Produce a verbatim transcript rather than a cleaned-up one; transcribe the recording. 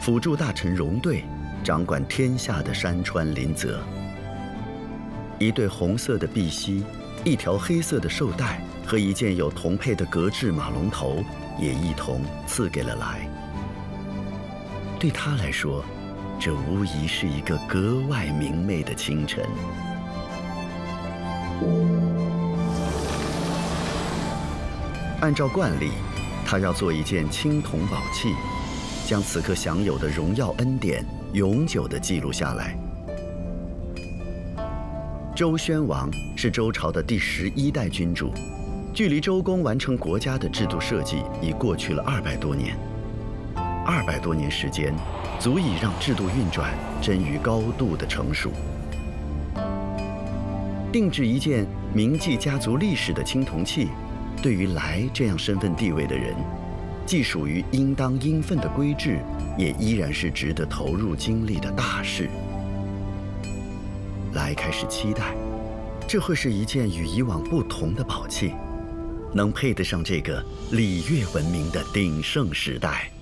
辅助大臣戎队，掌管天下的山川林泽。一对红色的碧玺，一条黑色的绶带和一件有铜配的格制马龙头，也一同赐给了来。对他来说，这无疑是一个格外明媚的清晨。按照惯例，他要做一件青铜宝器，将此刻享有的荣耀恩典永久地记录下来。周宣王是周朝的第十一代君主，距离周公完成国家的制度设计已过去了二百多年。二百多年时间，足以让制度运转臻于高度的成熟。定制一件铭记家族历史的青铜器，对于来这样身份地位的人，既属于应当应分的规制，也依然是值得投入精力的大事。来开始期待，这会是一件与以往不同的宝器，能配得上这个礼乐文明的鼎盛时代。